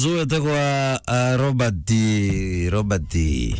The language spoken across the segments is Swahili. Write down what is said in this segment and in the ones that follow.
Zuete kwa Robert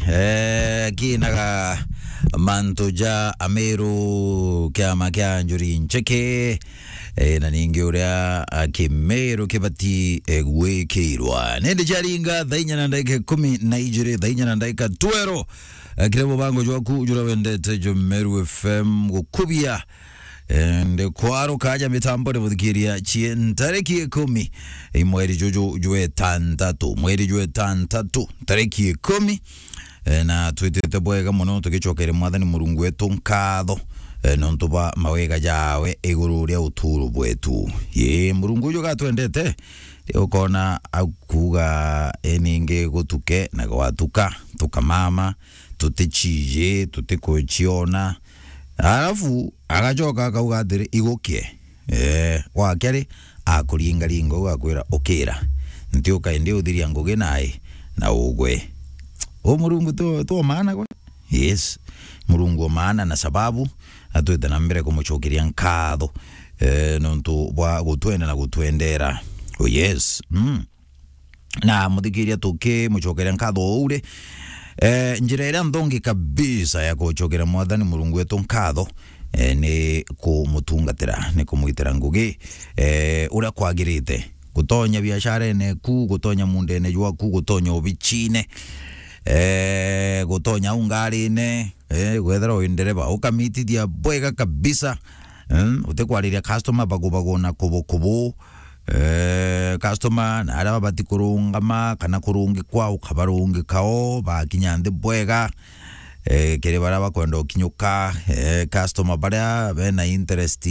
kinaga mantoja Ameru kiama kia njuri ncheke na ningi urea Kimeru kibati gwekirwa nende jaringa dhainya na ndaika 10 na ijiri dhainya na ndaika 2 kirebo bango jwaku jura wendete Meru FM gukubia Nde kwaro kaja mitambo de muthikiria chien tariki 10 mweri jwe tantatu mweri jwe tantatu tariki 10 na twitete bwega muno tugichokere mwathani Murungu wetu nkatho nontuba mawega jawe iguru ria uturu bwetu ye Murungu ujo gatwendete ukona akuga eninge gutuke na gwatuka tukamama tutichije tutikochiona alafu agachoka akaugatire igokie wakere akuringa ringo akwira okera ntioka ende uthiria nguge nae na ugwe Murungu to maana kwa yes Murungu maana na sababu atweta na mbere kumuchokeria nkatho nontu bwa gutwenda na gutwendera yes na muthikiria tuke muchokeria nkatho ure njira ira ndongi kabisa ya kuchokera mwathani Murungu wetu nkatho ni kumutungatira ni kumwitira ngugi ura kwagirite gutonya biashara ene ku gutonya munde ene jwa ku gutonya obichine gutonya ungari ine gwethera oindereba ukamitithia bwega kabisa utekwariria customer bagubagona kubo customer na araba batikurungama kana kurungi kwa ukabarungi kao bakinyande bwega kere baraba kwenda okinyuka customer bara bena interest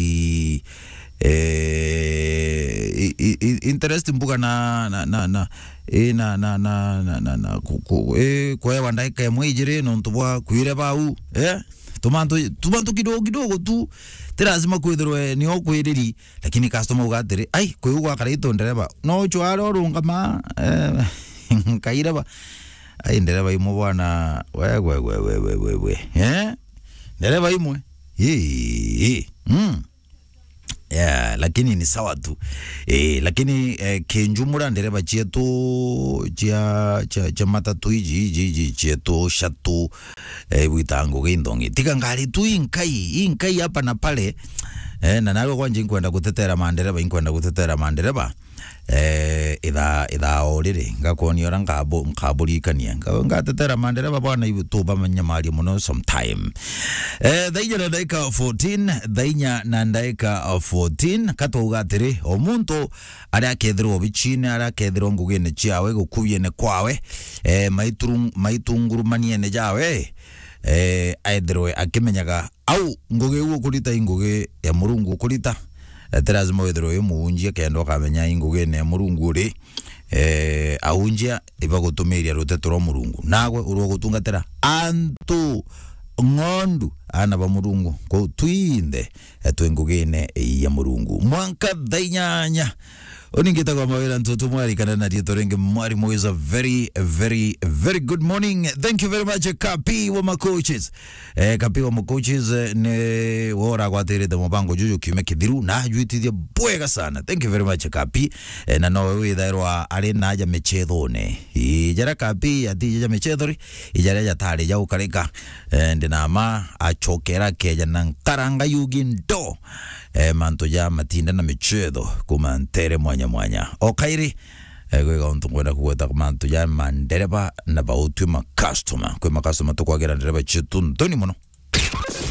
mbuga na kwa wandaika mwijire no ntubwa kwire bau tumanto kidogo tu lazima kwithirwe ni okwiriri lakini customer ugatiri ai kwigwa karito ndereba no chwaro rungama kaireba ai ndereba imo bwana we ndereba imwe yeah lakini ni sawa tu lakini kenjumura ndereba chetu cha matatu iji chetu shatu witango gindongi tikangari tu inkai hapa na pale na nawe kwanje nkwenda gutetera mandereba idha orire ngakoni ora ngaburikania ngatetera mandereba bwana ibutuba manyamali muno sometime dhainya na ndaika 14 katogatire omuntu ari akethirwo bichine ari akethirwo ngugene chiawe gukubiene kwawe maitungurumanie ne jawe aithirwe akimenyaga au nguge ugo kurita inguge ya Murungu kurita lazima wethirwe muunjie kendo kamenya inguge ne Murungu ri aunjia ibagutumiria ruteto ro Murungu nawe urwo gutungatira antu ngondu ana ba Murungu ko twinde twengugene ya Murungu mwanka dhainyanya oningita kwa mawela ntoto mwari kana na dietorenge mwari mo is a very good morning. Thank you very much Kapi wa my coaches Kapi wa my coaches ne wora kwa tere de mabango juju kime kidiru na juiti bwega sana. Thank you very much Kapi na no we dairwa ari naja mechethone ijara Kapi ati ja mechethori ijara ja tare ja ukareka ndina ma achokera keja nan karanga yugindo manto ya matinda na mechetho kumantere mwanya okairi gwega untungwenda kuweta manto ya mandereba na bautu ma customer tukwagera ndereba chitu ndoni muno